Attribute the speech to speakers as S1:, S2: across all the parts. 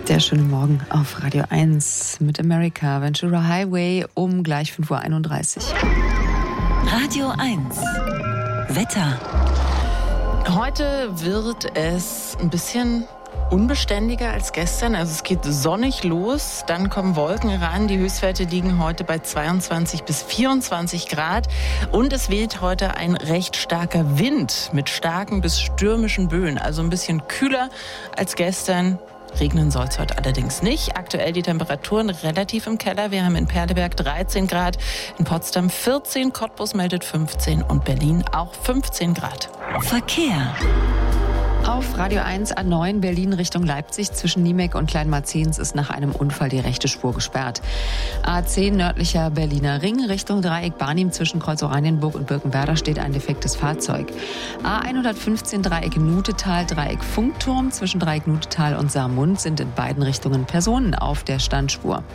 S1: Der schöne Morgen auf Radio 1 mit America Ventura Highway um gleich 5:31 Uhr.
S2: Radio 1 Wetter.
S3: Heute wird es ein bisschen unbeständiger als gestern. Also es geht sonnig los, dann kommen Wolken ran. Die Höchstwerte liegen heute bei 22 bis 24 Grad. Und es weht heute ein recht starker Wind mit starken bis stürmischen Böen. Also ein bisschen kühler als gestern. Regnen soll es heute allerdings nicht. Aktuell die Temperaturen relativ im Keller. Wir haben in Perleberg 13 Grad, in Potsdam 14, Cottbus meldet 15 und Berlin auch 15 Grad.
S2: Verkehr.
S1: Auf Radio 1 A9 Berlin Richtung Leipzig zwischen Niemek und Kleinmarzens ist nach einem Unfall die rechte Spur gesperrt. A10 nördlicher Berliner Ring Richtung Dreieck Barnim zwischen Kreuz Oranienburg und Birkenwerder steht ein defektes Fahrzeug. A115 Dreieck Nutetal, Dreieck Funkturm zwischen Dreieck Nutetal und Saarmund sind in beiden Richtungen Personen auf der Standspur.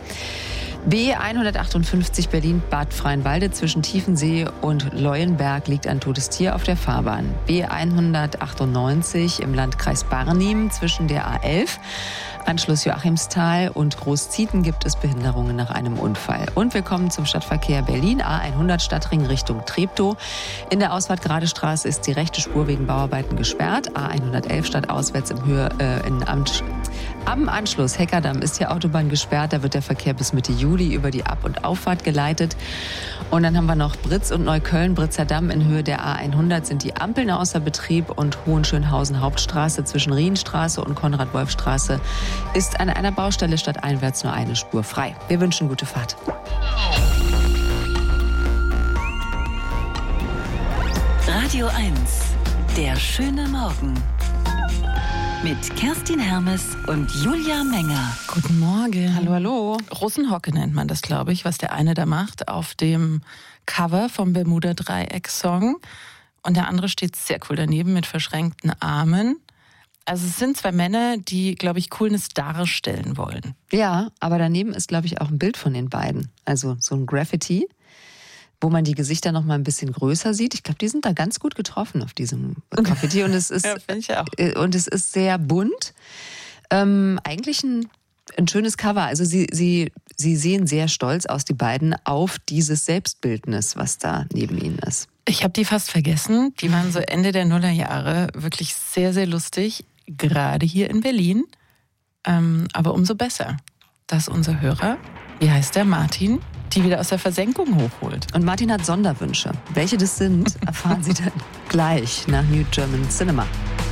S1: B158 Berlin-Bad Freienwalde zwischen Tiefensee und Leuenberg liegt ein totes Tier auf der Fahrbahn. B198 im Landkreis Barnim zwischen der A11, Anschluss Joachimsthal und Großzieten gibt es Behinderungen nach einem Unfall. Und wir kommen zum Stadtverkehr Berlin, A100 Stadtring Richtung Treptow. In der Ausfahrt Geradestraße ist die rechte Spur wegen Bauarbeiten gesperrt. A111 stadtauswärts am Anschluss Heckerdamm ist die Autobahn gesperrt. Da wird der Verkehr bis Mitte Juli über die Ab- und Auffahrt geleitet. Und dann haben wir noch Britz und Neukölln. Britzer Damm in Höhe der A100 sind die Ampeln außer Betrieb und Hohenschönhausen Hauptstraße zwischen Rienstraße und Konrad-Wolf-Straße ist an einer Baustelle stadteinwärts nur eine Spur frei. Wir wünschen gute Fahrt.
S2: Radio 1, der schöne Morgen. Mit Kerstin Hermes und Julia Menger.
S3: Guten Morgen.
S1: Hallo, hallo.
S3: Russenhocke nennt man das, glaube ich, was der eine da macht auf dem Cover vom Bermuda-Dreieck-Song. Und der andere steht sehr cool daneben mit verschränkten Armen. Also es sind zwei Männer, die, glaube ich, Coolness darstellen wollen.
S1: Ja, aber daneben ist, glaube ich, auch ein Bild von den beiden. Also so ein Graffiti, wo man die Gesichter noch mal ein bisschen größer sieht. Ich glaube, die sind da ganz gut getroffen auf diesem Graffiti. Und es ist,
S3: ja, finde ich auch.
S1: Und es ist sehr bunt. Eigentlich ein schönes Cover. Also sie sehen sehr stolz aus, die beiden, auf dieses Selbstbildnis, was da neben ihnen ist.
S3: Ich habe die fast vergessen. Die waren so Ende der Nullerjahre wirklich sehr, sehr lustig. Gerade hier in Berlin. Aber umso besser, dass unser Hörer, wie heißt der, Martin, die wieder aus der Versenkung hochholt.
S1: Und Martin hat Sonderwünsche. Welche das sind, erfahren Sie dann gleich nach New German Cinema.